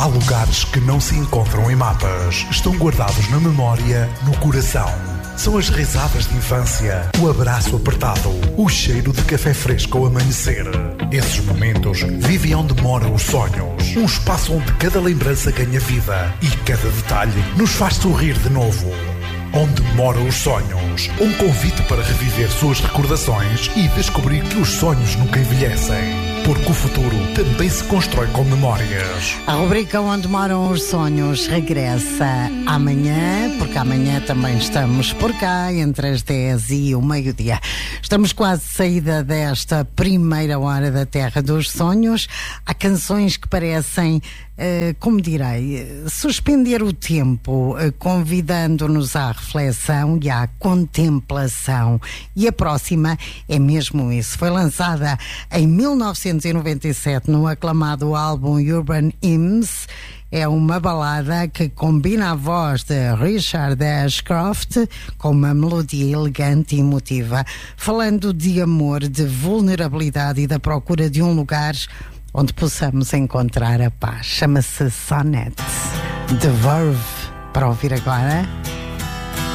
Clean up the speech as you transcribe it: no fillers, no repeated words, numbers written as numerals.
Há lugares que não se encontram em mapas, estão guardados na memória, no coração. São as risadas de infância, o abraço apertado, o cheiro de café fresco ao amanhecer. Esses momentos vivem onde moram os sonhos. Um espaço onde cada lembrança ganha vida e cada detalhe nos faz sorrir de novo. Onde moram os sonhos. Um convite para reviver suas recordações e descobrir que os sonhos nunca envelhecem. Porque o futuro também se constrói com memórias. A rubrica Onde Moram os Sonhos regressa amanhã, porque amanhã também estamos por cá, entre as 10 e o meio-dia. Estamos quase de saída desta primeira hora da Terra dos Sonhos. Há canções que parecem, como direi, suspender o tempo, convidando-nos à reflexão e à contemplação. E a próxima é mesmo isso. Foi lançada em 1997 no aclamado álbum Urban Hymns. É uma balada que combina a voz de Richard Ashcroft com uma melodia elegante e emotiva, falando de amor, de vulnerabilidade e da procura de um lugar onde possamos encontrar a paz. Chama-se Sonnet, The Verve, para ouvir agora.